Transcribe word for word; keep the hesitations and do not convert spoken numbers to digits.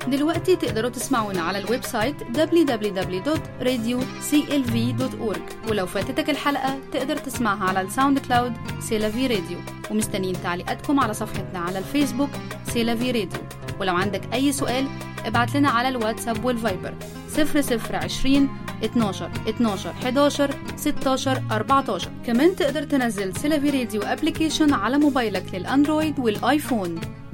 دلوقتي تقدروا تسمعونا على الويب سايت دبليو دبليو دبليو دوت راديو سي إل في دوت أورج، ولو فاتتك الحلقة تقدر تسمعها على الساوند كلاود سيلافي راديو. ومستنيين تعليقاتكم على صفحتنا على الفيسبوك سيلافي راديو. ولو عندك أي سؤال ابعت لنا على الواتساب والفايبر صفر صفر عشرين اتناشر اتناشر حداشر ستاشر أربعتاشر. كمان تقدر تنزل سيلافي راديو ابليكيشن على موبايلك للأندرويد والآيفون.